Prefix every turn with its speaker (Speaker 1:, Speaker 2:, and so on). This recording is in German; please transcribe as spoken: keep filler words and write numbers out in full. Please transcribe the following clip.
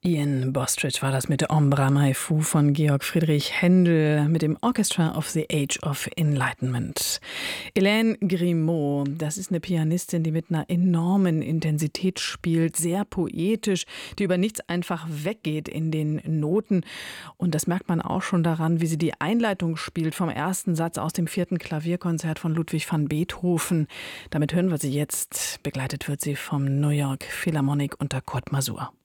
Speaker 1: Ian Bostridge war das mit Ombra Mai Fu von Georg Friedrich Händel mit dem Orchestra of the Age of Enlightenment. Hélène Grimaud, das ist eine Pianistin, die mit einer enormen Intensität spielt, sehr poetisch, die über nichts einfach weggeht in den Noten. Und das merkt man auch schon daran, wie sie die Einleitung spielt vom ersten Satz aus dem vierten Klavierkonzert von Ludwig van Beethoven. Damit hören wir sie jetzt. Begleitet wird sie vom New York Philharmonic unter Kurt Masur.